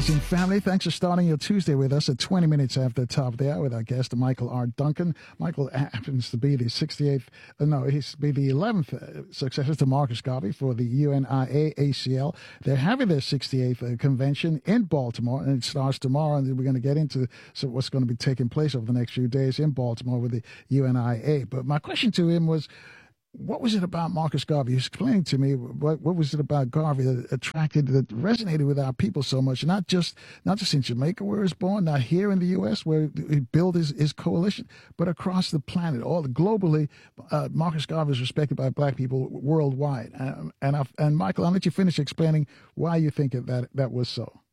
Family, thanks for starting your Tuesday with us at 20 minutes after the top of the hour with our guest, Michael R. Duncan. Michael happens to be the 68th, he's be the 11th successor to Marcus Garvey for the UNIA ACL. They're having their 68th convention in Baltimore, and it starts tomorrow, and we're going to get into what's going to be taking place over the next few days in Baltimore with the UNIA. But my question to him was, what was it about Marcus Garvey? He was explaining to me what was it about Garvey that resonated with our people so much, not just in Jamaica where he was born, not here in the U.S. where he built his coalition, but across the planet, all globally. Marcus Garvey is respected by Black people worldwide. And Michael, I'll let you finish explaining why you think that was so.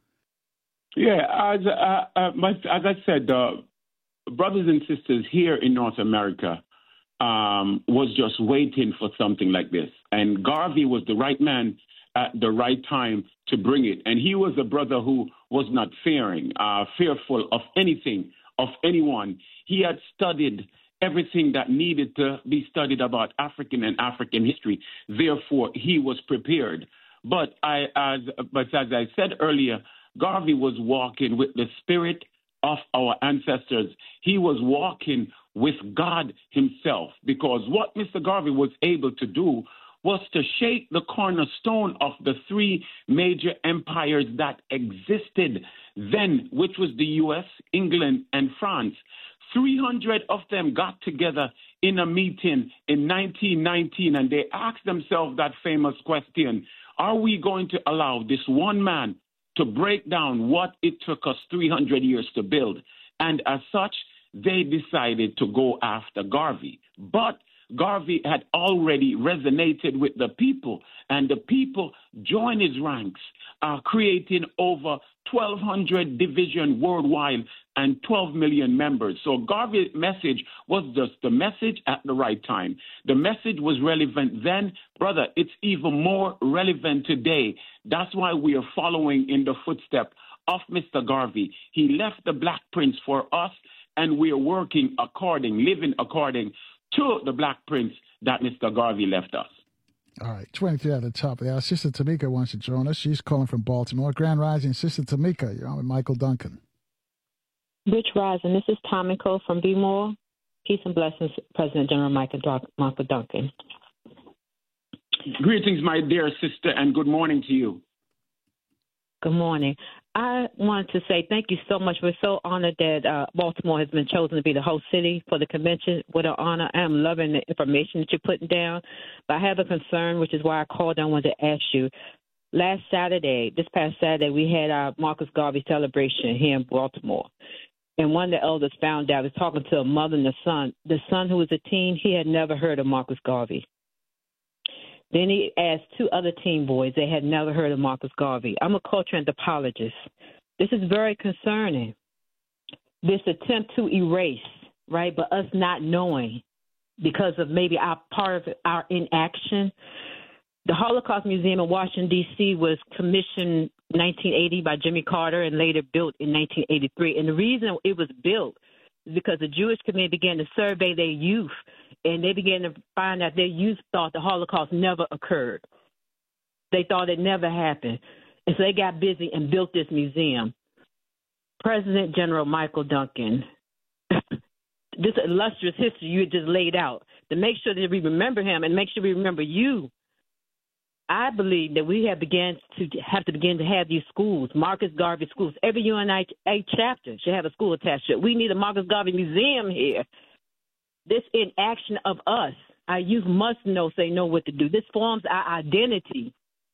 Yeah, as I said, brothers and sisters here in North America was just waiting for something like this. And Garvey was the right man at the right time to bring it. And he was a brother who was not fearful of anything, of anyone. He had studied everything that needed to be studied about African and African history. Therefore, he was prepared. But as I said earlier, Garvey was walking with the spirit of our ancestors. He was walking with God himself, because what Mr. Garvey was able to do was to shake the cornerstone of the three major empires that existed then, which was the U.S., England, and France. 300 of them got together in a meeting in 1919, and they asked themselves that famous question: are we going to allow this one man to break down what it took us 300 years to build? And as such, they decided to go after Garvey. But Garvey had already resonated with the people, and the people joined his ranks, creating over 1,200 divisions worldwide and 12 million members. So Garvey's message was just the message at the right time. The message was relevant then. Brother, it's even more relevant today. That's why we are following in the footsteps of Mr. Garvey. He left the Black Prince for us, and we are living according to the Black Prince that Mr. Garvey left us. All right, 23 at the top of the hour. Sister Tamika wants to join us. She's calling from Baltimore. Grand Rising, Sister Tamika. You're on with Michael Duncan. Rich Rising. This is Tomiko from B-More. Peace and blessings, President General Michael Duncan. Greetings, my dear sister, and good morning to you. Good morning. I wanted to say thank you so much. We're so honored that Baltimore has been chosen to be the host city for the convention. What an honor. I am loving the information that you're putting down. But I have a concern, which is why I called and wanted to ask you. This past Saturday, we had our Marcus Garvey celebration here in Baltimore. And one of the elders found out, I was talking to a mother and the son. The son, who was a teen, he had never heard of Marcus Garvey. Then he asked two other teen boys. They had never heard of Marcus Garvey. I'm a cultural anthropologist. This is very concerning, this attempt to erase, right, but us not knowing because of maybe part of our inaction. The Holocaust Museum in Washington, D.C. was commissioned 1980 by Jimmy Carter and later built in 1983. And the reason it was built is because the Jewish community began to survey their youth, and they began to find out their youth thought the Holocaust never occurred. They thought it never happened. And so they got busy and built this museum. President General Michael Duncan, this illustrious history you just laid out, to make sure that we remember him and make sure we remember you. I believe that we have to begin to have these schools, Marcus Garvey schools. Every UNIA chapter should have a school attached to it. We need a Marcus Garvey museum here. This inaction of us, our youth must know what to do. This forms our identity.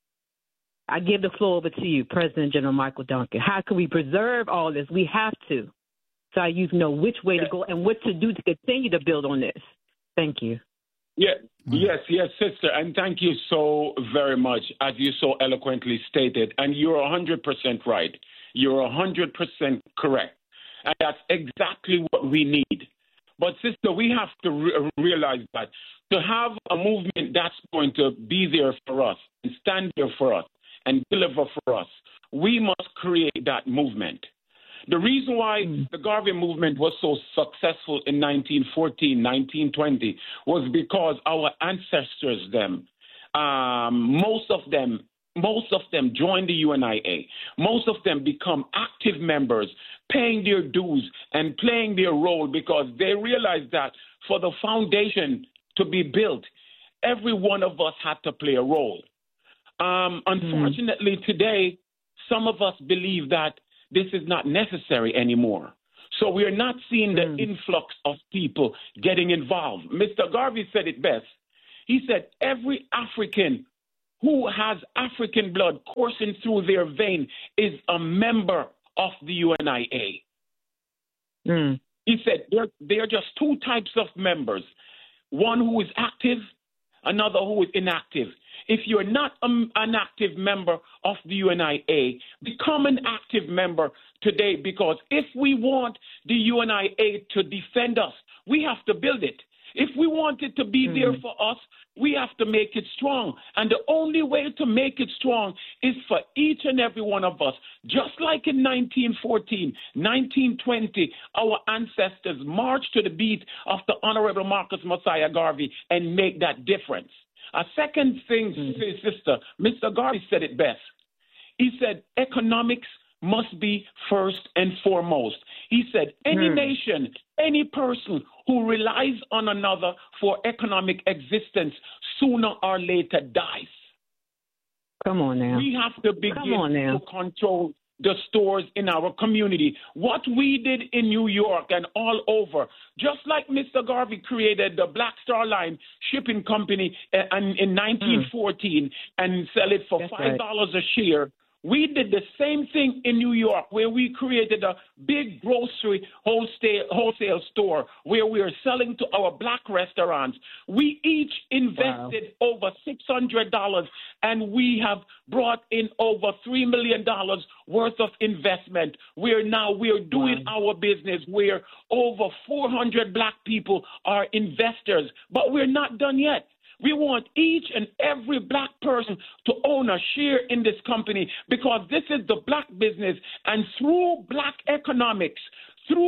I give the floor over to you, President General Michael Duncan. How can we preserve all this? We have to, so our youth know which way to go and what to do to continue to build on this. Thank you. Yeah. Yes, sister, and thank you so very much, as you so eloquently stated. And you're 100% right. You're 100% correct. And that's exactly what we need. But, sister, we have to realize that to have a movement that's going to be there for us and stand there for us and deliver for us, we must create that movement. The reason why the Garvey movement was so successful in 1914, 1920 was because our ancestors, most of them most of them join the UNIA. Most of them become active members, paying their dues and playing their role because they realize that for the foundation to be built, every one of us had to play a role. Unfortunately, today, some of us believe that this is not necessary anymore. So we are not seeing the influx of people getting involved. Mr. Garvey said it best. He said every African who has African blood coursing through their vein is a member of the UNIA. He said there are just two types of members, one who is active, another who is inactive. If you're not an active member of the UNIA, become an active member today, because if we want the UNIA to defend us, we have to build it. If we want it to be there for us, we have to make it strong. And the only way to make it strong is for each and every one of us. Just like in 1914, 1920, our ancestors marched to the beat of the Honorable Marcus Mosiah Garvey and make that difference. A second thing, sister, Mr. Garvey said it best. He said economics must be first and foremost. He said any nation, any person who relies on another for economic existence sooner or later dies. Come on now. We have to begin to control the stores in our community. What we did in New York and all over, just like Mr. Garvey created the Black Star Line shipping company in 1914 and sell it for $5 a share. We did the same thing in New York, where we created a big grocery wholesale store where we are selling to our black restaurants. We each invested over $600, and we have brought in over $3 million worth of investment. We are doing our business where over 400 black people are investors, but we're not done yet. We want each and every black person to own a share in this company, because this is the black business. And through black economics, through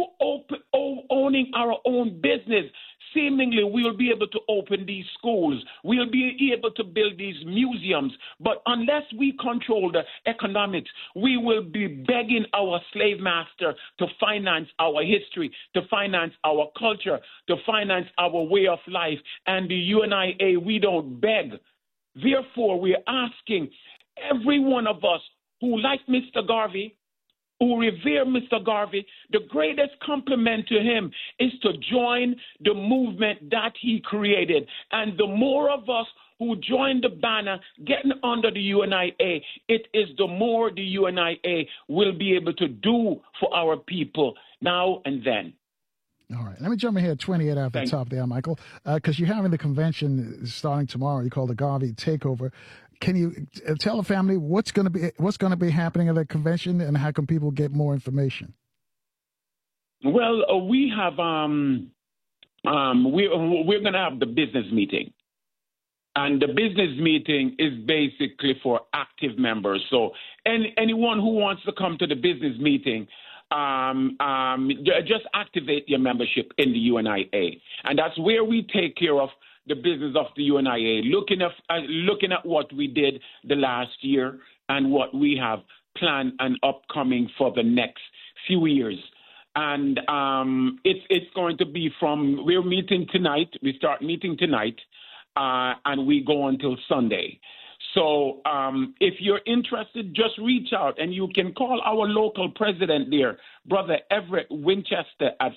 owning our own business, seemingly we'll be able to open these schools. We'll be able to build these museums. But unless we control the economics, we will be begging our slave master to finance our history, to finance our culture, to finance our way of life. And the UNIA, we don't beg. Therefore, we're asking every one of us who, like Mr. Garvey, who revere Mr. Garvey, the greatest compliment to him is to join the movement that he created. And the more of us who join the banner getting under the UNIA, it is the more the UNIA will be able to do for our people now and then. All right. Let me jump in here at 28 after the top there, Michael, because you're having the convention starting tomorrow. You call the Garvey Takeover. Can you tell the family what's going to be happening at the convention, and how can people get more information? Well, we have we're going to have the business meeting, and the business meeting is basically for active members. So anyone who wants to come to the business meeting, just activate your membership in the UNIA, and that's where we take care of the business of the UNIA, looking at what we did the last year and what we have planned and upcoming for the next few years. And it's going to be we're meeting tonight. We start meeting tonight, and we go until Sunday. So if you're interested, just reach out, and you can call our local president there, Brother Everett Winchester, at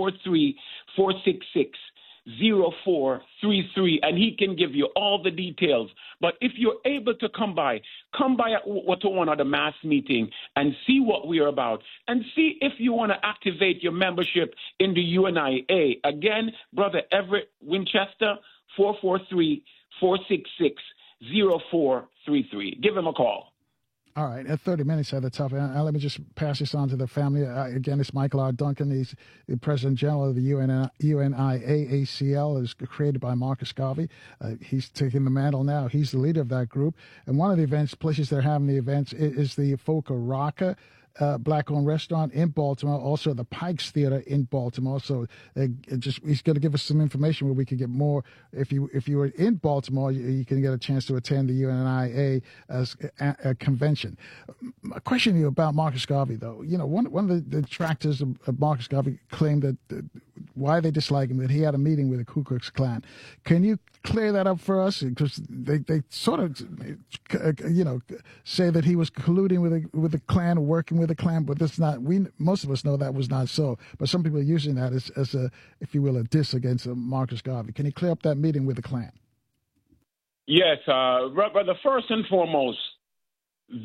443-466-0433, and he can give you all the details. But if you're able to come by at one of the mass meeting and see what we're about, and see if you want to activate your membership in the UNIA. Again, Brother Everett Winchester, 443-466-0433. Give him a call. All right, at 30 minutes at the top. Let me just pass this on to the family. Again, it's Michael R. Duncan. He's the President General of the UNIA ACL. It's created by Marcus Garvey. He's taking the mantle now. He's the leader of that group. And one of the places they're having the events is the Foca Rocca black-owned restaurant in Baltimore, also the Pikes Theater in Baltimore. So he's going to give us some information where we can get more. If you were in Baltimore, you can get a chance to attend the UNIA as a convention. A question to you about Marcus Garvey, though. You know, one of the detractors of Marcus Garvey claimed that why they dislike him, that he had a meeting with the Ku Klux Klan. Can you clear that up for us? Because they sort of, say that he was colluding with the Klan or working with the Klan, but that's not. Most of us know that was not so. But some people are using that as a, if you will, a diss against Marcus Garvey. Can you clear up that meeting with the Klan? Yes, brother. First and foremost,